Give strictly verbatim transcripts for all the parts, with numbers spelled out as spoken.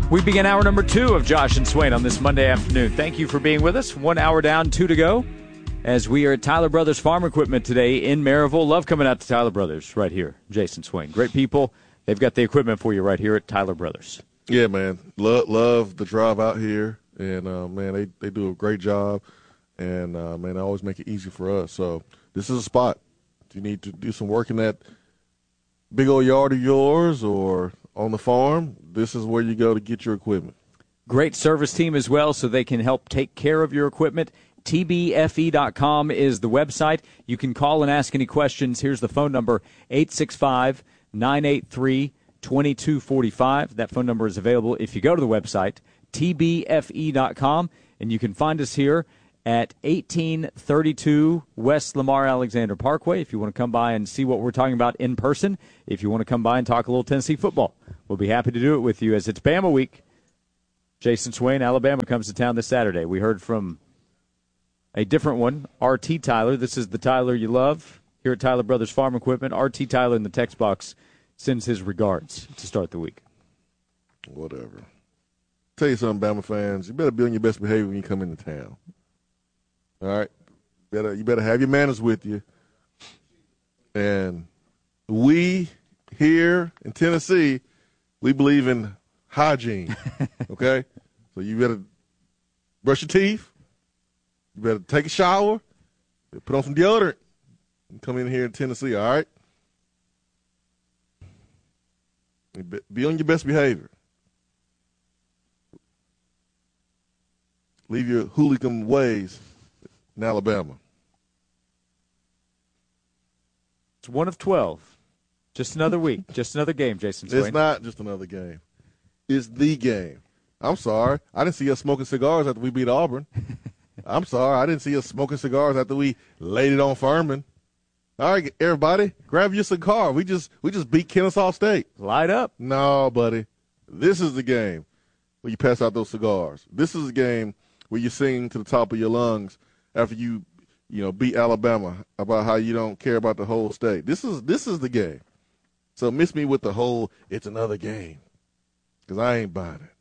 We begin hour number two of Josh and Swain on this Monday afternoon. Thank you for being with us. One hour down, two to go, as we are at Tyler Brothers Farm Equipment today in Maryville. Love coming out to Tyler Brothers right here. Jason Swain. Great people. They've got the equipment for you right here at Tyler Brothers. Yeah, man. Love, love the drive out here. And, uh, man, they, they do a great job. And, uh, man, they always make it easy for us. So this is a spot. If you need to do some work in that big old yard of yours or on the farm, this is where you go to get your equipment. Great service team as well, so they can help take care of your equipment. T B F E dot com is the website. You can call and ask any questions. Here's the phone number, eight six five, nine eight three, two two four five. That phone number is available if you go to the website, T B F E dot com, and you can find us here at eighteen thirty-two West Lamar Alexander Parkway if you want to come by and see what we're talking about in person. If you want to come by and talk a little Tennessee football, we'll be happy to do it with you as it's Bama week. Jason Swain, Alabama comes to town this Saturday. We heard from a different one, R T Tyler. This is the Tyler you love here at Tyler Brothers Farm Equipment. R T Tyler in the text box sends his regards to start the week. Whatever. Tell you something, Bama fans. You better be on your best behavior when you come into town. All right? Better, you better have your manners with you. And we here in Tennessee, we believe in hygiene, okay? So you better brush your teeth. You better take a shower. Put on some deodorant and come in here in Tennessee, all right? Be on your best behavior. Leave your hooligan ways in Alabama. It's one of twelve. Just another week. Just another game, Jason Swain. It's not just another game. It's the game. I'm sorry. I didn't see us smoking cigars after we beat Auburn. I'm sorry. I didn't see us smoking cigars after we laid it on Furman. All right, everybody, grab your cigar. We just we just beat Kennesaw State. Light up. No, buddy. This is the game where you pass out those cigars. This is the game where you sing to the top of your lungs after you, you know, beat Alabama about how you don't care about the whole state. This is this is the game. So miss me with the whole it's another game, because I ain't buying it.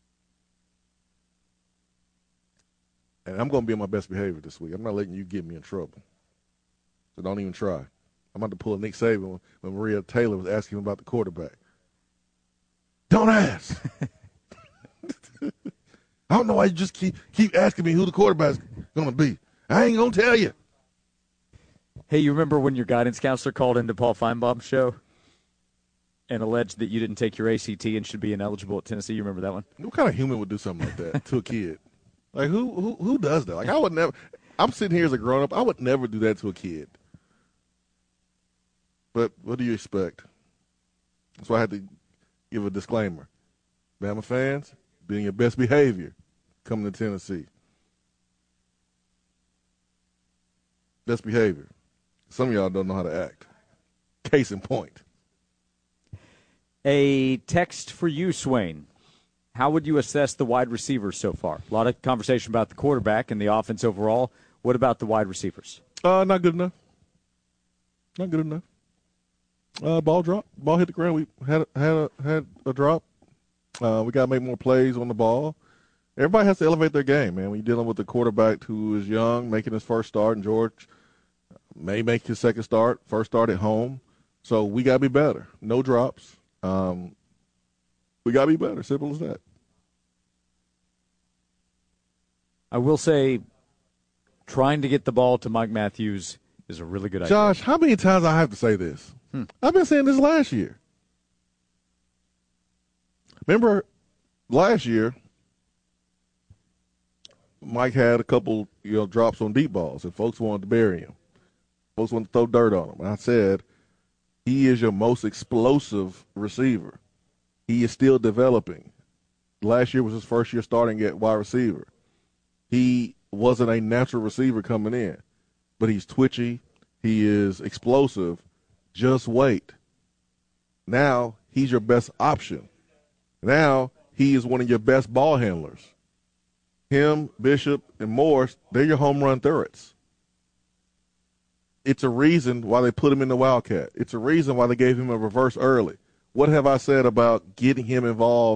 And I'm going to be on my best behavior this week. I'm not letting you get me in trouble. So don't even try. I'm about to pull a Nick Saban when Maria Taylor was asking him about the quarterback. Don't ask. I don't know why you just keep keep asking me who the quarterback's going to be. I ain't going to tell you. Hey, you remember when your guidance counselor called into Paul Feinbaum's show and alleged that you didn't take your A C T and should be ineligible at Tennessee? You remember that one? What kind of human would do something like that to a kid? Like, who who who does that? Like, I would never – I'm sitting here as a grown-up. I would never do that to a kid. But what do you expect? That's why I had to give a disclaimer. Bama fans, be in your best behavior coming to Tennessee. Best behavior. Some of y'all don't know how to act. Case in point. A text for you, Swain. How would you assess the wide receivers so far? A lot of conversation about the quarterback and the offense overall. What about the wide receivers? Uh, not good enough. Not good enough. Uh, ball drop. Ball hit the ground. We had a, had a, had a drop. Uh, we got to make more plays on the ball. Everybody has to elevate their game, man. When you're dealing with a quarterback who is young, making his first start, and George may make his second start, first start at home. So we got to be better. No drops. Um, we got to be better. Simple as that. I will say trying to get the ball to Mike Matthews is a really good idea. Josh, how many times I have to say this? Hmm. I've been saying this last year. Remember last year, Mike had a couple, you know, drops on deep balls, and folks wanted to bury him. Folks wanted to throw dirt on him. And I said, he is your most explosive receiver. He is still developing. Last year was his first year starting at wide receiver. He wasn't a natural receiver coming in, but he's twitchy. He is explosive. Just wait. Now he's your best option. Now he is one of your best ball handlers. Him, Bishop, and Morris, they're your home run threats. It's a reason why they put him in the Wildcat. It's a reason why they gave him a reverse early. What have I said about getting him involved,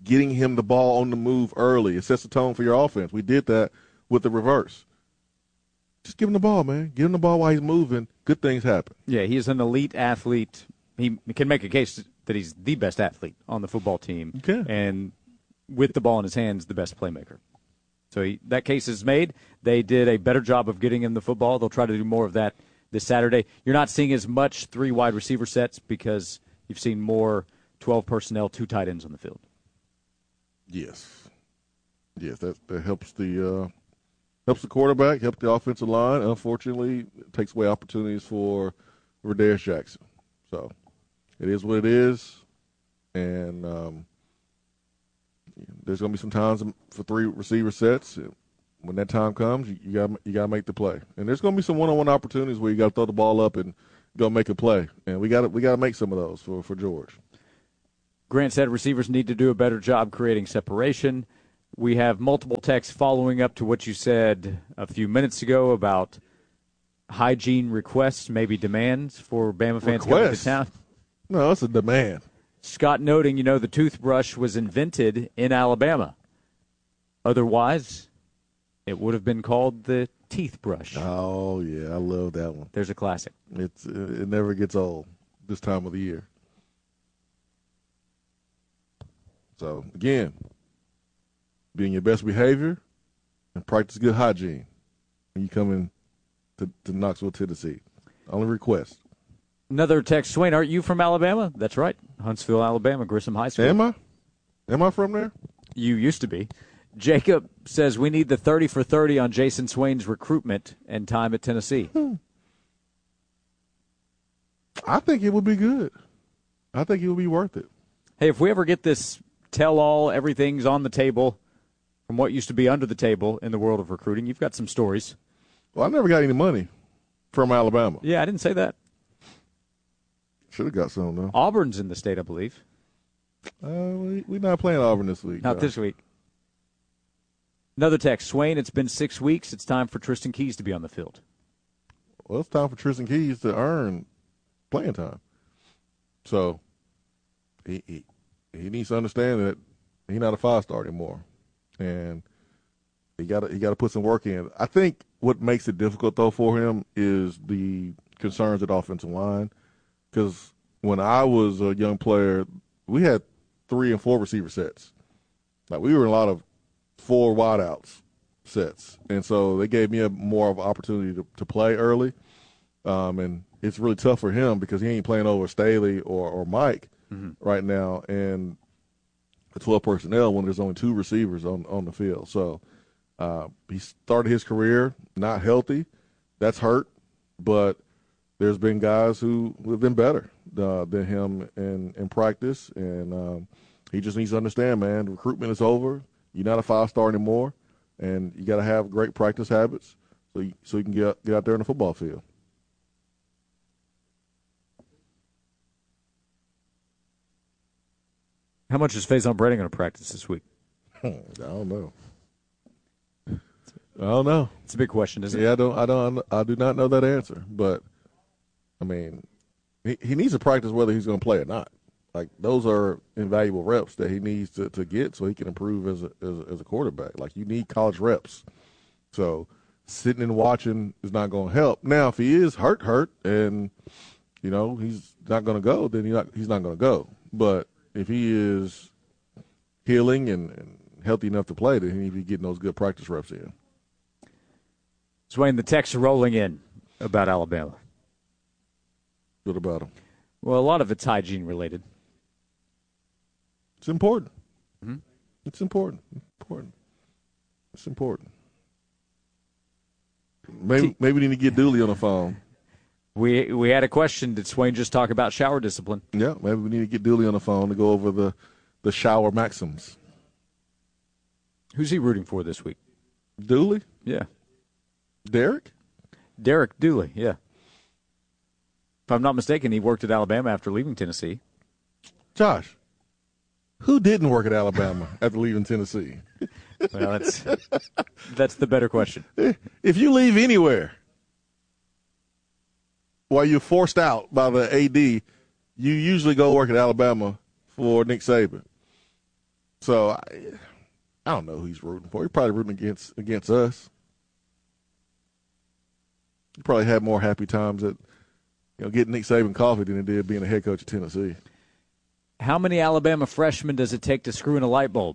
getting him the ball on the move early. It sets the tone for your offense. We did that with the reverse. Just give him the ball, man. Give him the ball while he's moving. Good things happen. Yeah, he's an elite athlete. He can make a case that he's the best athlete on the football team. Okay. And with the ball in his hands, the best playmaker. So he, that case is made. They did a better job of getting him the football. They'll try to do more of that this Saturday. You're not seeing as much three wide receiver sets because you've seen more twelve personnel, two tight ends on the field. Yes. Yes, that, that helps the uh, helps the quarterback, helps the offensive line. Unfortunately, it takes away opportunities for Radarius Jackson. So it is what it is. And um, there's going to be some times for three receiver sets. When that time comes, you, you got you got to make the play. And there's going to be some one-on-one opportunities where you got to throw the ball up and go make a play. And we got we got to make some of those for, for George. Grant said receivers need to do a better job creating separation. We have multiple texts following up to what you said a few minutes ago about hygiene requests, maybe demands for Bama fans coming to town. No, it's a demand. Scott noting, you know, the toothbrush was invented in Alabama. Otherwise, it would have been called the teeth brush. Oh, yeah, I love that one. There's a classic. It's It never gets old this time of the year. So, again, be in your best behavior and practice good hygiene when you come in to, to Knoxville, Tennessee. Only request. Another text, Swain, aren't you from Alabama? That's right. Huntsville, Alabama, Grissom High School. Am I? Am I from there? You used to be. Jacob says we need the thirty for thirty on Jason Swain's recruitment and time at Tennessee. Hmm. I think it would be good. I think it would be worth it. Hey, if we ever get this tell-all, everything's on the table from what used to be under the table in the world of recruiting, you've got some stories. Well, I never got any money from Alabama. Yeah, I didn't say that. Should have got some, though. Auburn's in the state, I believe. Uh, we, we're not playing Auburn this week. Not no. this week. Another text. Swain, it's been six weeks. It's time for Tristan Keys to be on the field. Well, it's time for Tristan Keys to earn playing time. So he he, he needs to understand that he's not a five-star anymore. And he got he got to put some work in. I think what makes it difficult, though, for him is the concerns at offensive line. Because when I was a young player, we had three and four receiver sets. Like, we were in a lot of four wideouts sets. And so they gave me a more of an opportunity to, to play early. Um, and it's really tough for him because he ain't playing over Staley or, or Mike mm-hmm. right now. And the twelve personnel when there's only two receivers on, on the field. So uh, he started his career not healthy. That's hurt. But there's been guys who have been better uh, than him in, in practice. And um, he just needs to understand, man, recruitment is over. You're not a five-star anymore, and you got to have great practice habits so you, so you can get, get out there in the football field. How much is Faison Brading going to practice this week? I don't know. I don't know. It's a big question, isn't it? Yeah, I don't. I don't. I do not know that answer. But I mean, he, he needs to practice whether he's going to play or not. Like, those are invaluable reps that he needs to, to get so he can improve as a, as a as a quarterback. Like, you need college reps. So sitting and watching is not going to help. Now, if he is hurt, hurt, and you know he's not going to go, then he not he's not going to go. But if he is healing and, and healthy enough to play, then he needs to be getting those good practice reps in. Swain, the texts are rolling in about Alabama. What about him? Well, a lot of it's hygiene related. It's important. Mm-hmm. It's important. Important. It's important. Maybe T- maybe we need to get Dooley on the phone. We we had a question. Did Swain just talk about shower discipline? Yeah, maybe we need to get Dooley on the phone to go over the, the shower maxims. Who's he rooting for this week? Dooley? Yeah. Derek? Derek Dooley, yeah. If I'm not mistaken, he worked at Alabama after leaving Tennessee. Josh, who didn't work at Alabama after leaving Tennessee? Well, that's that's the better question. If you leave anywhere while you're forced out by the A D, you usually go work at Alabama for Nick Saban. So I, I don't know who he's rooting for. He's probably rooting against against us. He probably had more happy times at you know getting Nick Saban coffee than he did being a head coach at Tennessee. How many Alabama freshmen does it take to screw in a light bulb?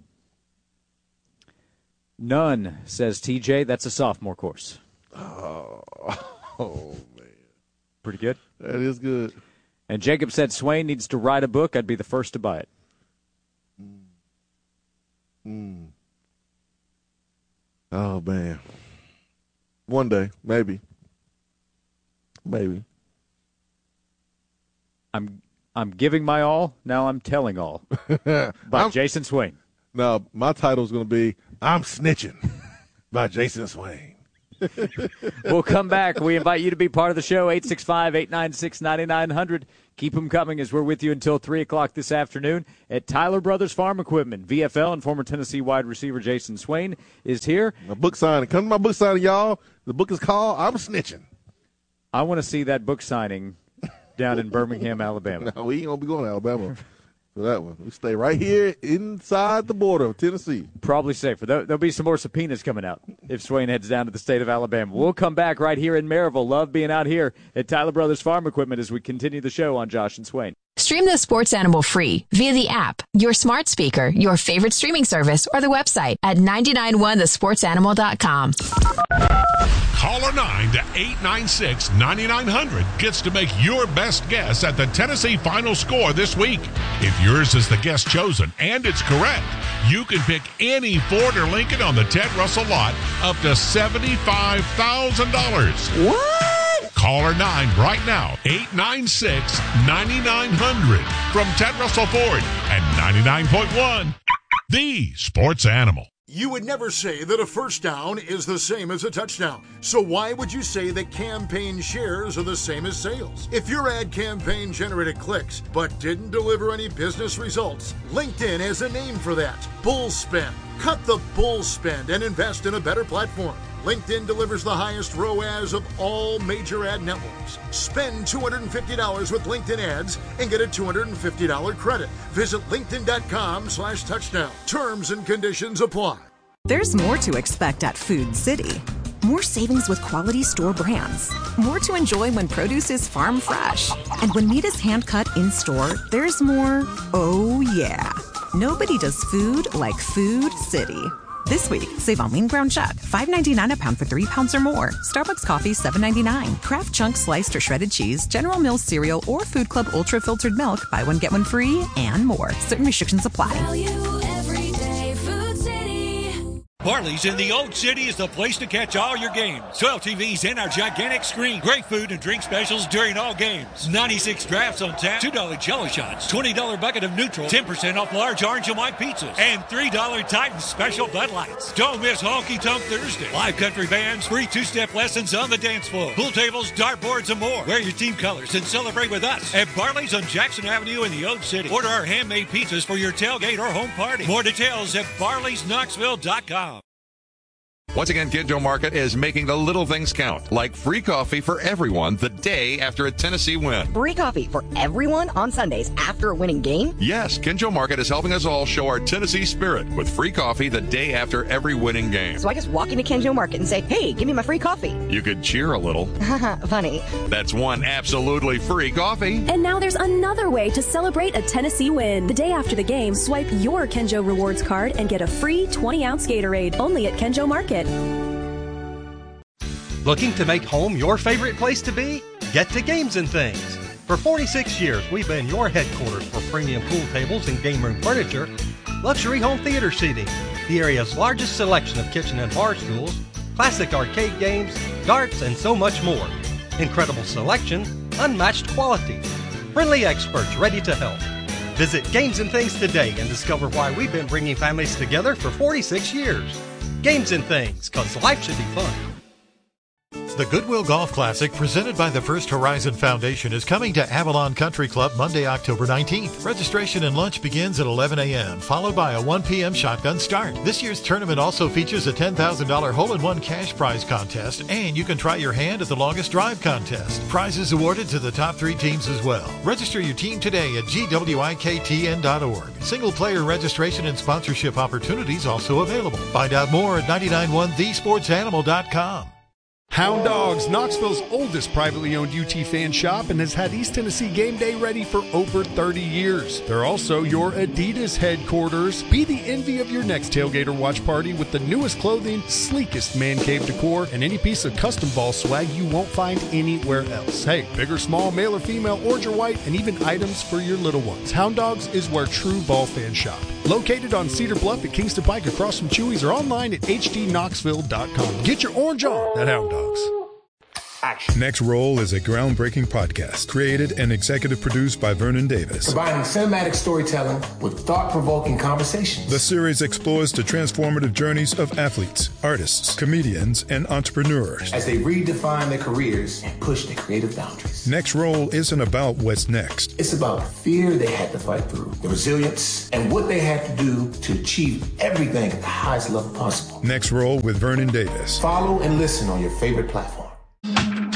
None, says T J. That's a sophomore course. Oh, oh man. Pretty good. That is good. And Jacob said Swain needs to write a book. I'd be the first to buy it. Mm. Mm. Oh, man. One day, maybe. Maybe. I'm I'm giving my all. Now I'm telling all. By I'm, Jason Swain. No, my title is going to be I'm Snitching by Jason Swain. We'll come back. We invite you to be part of the show, eight six five, eight nine six, nine nine zero zero. Keep them coming as we're with you until three o'clock this afternoon at Tyler Brothers Farm Equipment. V F L and former Tennessee wide receiver Jason Swain is here. My book signing. Come to my book signing, y'all. The book is called I'm Snitching. I want to see that book signing down in Birmingham, Alabama. No, we ain't going to be going to Alabama for that one. We stay right here inside the border of Tennessee. Probably safer. There'll be some more subpoenas coming out if Swain heads down to the state of Alabama. We'll come back right here in Maryville. Love being out here at Tyler Brothers Farm Equipment as we continue the show on Josh and Swain. Stream the Sports Animal free via the app, your smart speaker, your favorite streaming service, or the website at nine nine one the sports animal dot com. Caller nine to eight nine six, nine nine zero zero gets to make your best guess at the Tennessee final score this week. If yours is the guess chosen and it's correct, you can pick any Ford or Lincoln on the Ted Russell lot up to seventy-five thousand dollars. What? Caller nine right now, eight nine six, nine nine zero zero from Ted Russell Ford and ninety-nine point one, the Sports Animal. You would never say that a first down is the same as a touchdown. So why would you say that campaign shares are the same as sales? If your ad campaign generated clicks but didn't deliver any business results, LinkedIn has a name for that. Bull spend. Cut the bull spend and invest in a better platform. LinkedIn delivers the highest R O A S of all major ad networks. Spend two hundred fifty dollars with LinkedIn ads and get a two hundred fifty dollars credit. Visit linkedin.com slash touchdown. Terms and conditions apply. There's more to expect at Food City. More savings with quality store brands. More to enjoy when produce is farm fresh. And when meat is hand-cut in-store, there's more, oh yeah. Nobody does food like Food City. This week, save on lean ground chuck, five ninety-nine a pound for three pounds or more. Starbucks coffee, seven ninety-nine. Kraft Chunk sliced or shredded cheese, General Mills cereal, or Food Club ultra filtered milk. Buy one, get one free, and more. Certain restrictions apply. Value every day, Food City. Barley's in the Old City is the place to catch all your games. twelve T Vs and our gigantic screen. Great food and drink specials during all games. ninety-six drafts on tap. two dollar jello shots. twenty dollar bucket of neutral. ten percent off large orange and white pizzas. And three dollar Titan special Bud Lights. Don't miss Honky Tonk Thursday. Live country bands. Free two-step lessons on the dance floor. Pool tables, dartboards, and more. Wear your team colors and celebrate with us at Barley's on Jackson Avenue in the Old City. Order our handmade pizzas for your tailgate or home party. More details at barleys knoxville dot com. Once again, Kinjo Market is making the little things count, like free coffee for everyone the day after a Tennessee win. Free coffee for everyone on Sundays after a winning game? Yes, Kinjo Market is helping us all show our Tennessee spirit with free coffee the day after every winning game. So I just walk into Kinjo Market and say, hey, give me my free coffee. You could cheer a little. Funny. That's one absolutely free coffee. And now there's another way to celebrate a Tennessee win. The day after the game, swipe your Kinjo Rewards card and get a free twenty ounce Gatorade only at Kinjo Market. Looking to make home your favorite place to be? Get to Games and Things. For forty-six years, we've been your headquarters for premium pool tables and game room furniture, luxury home theater seating, the area's largest selection of kitchen and bar stools, classic arcade games, darts, and so much more. Incredible selection, unmatched quality, friendly experts ready to help. Visit Games and Things today and discover why we've been bringing families together for forty-six years. Games and Things, because life should be fun. The Goodwill Golf Classic, presented by the First Horizon Foundation, is coming to Avalon Country Club Monday, October nineteenth. Registration and lunch begins at eleven a.m., followed by a one p.m. shotgun start. This year's tournament also features a ten thousand dollars hole-in-one cash prize contest, and you can try your hand at the longest drive contest. Prizes awarded to the top three teams as well. Register your team today at G W I K T N dot org. Single-player registration and sponsorship opportunities also available. Find out more at nine nine one the sports animal dot com. Hound Dogs, Knoxville's oldest privately owned U T fan shop, and has had East Tennessee game day ready for over thirty years. They're also your Adidas headquarters. Be the envy of your next tailgate or watch party with the newest clothing, sleekest man cave decor, and any piece of custom ball swag you won't find anywhere else. Hey, big or small, male or female, orange or white, and even items for your little ones. Hound Dogs is where true ball fans shop. Located on Cedar Bluff at Kingston Pike across from Chewy's, or online at H D knoxville dot com. Get your orange on at Hound Dogs. Action. Next Roll is a groundbreaking podcast created and executive produced by Vernon Davis. Combining cinematic storytelling with thought-provoking conversations. The series explores the transformative journeys of athletes, artists, comedians, and entrepreneurs as they redefine their careers and push their creative boundaries. Next Roll isn't about what's next. It's about the fear they had to fight through, the resilience, and what they had to do to achieve everything at the highest level possible. Next Roll with Vernon Davis. Follow and listen on your favorite platform.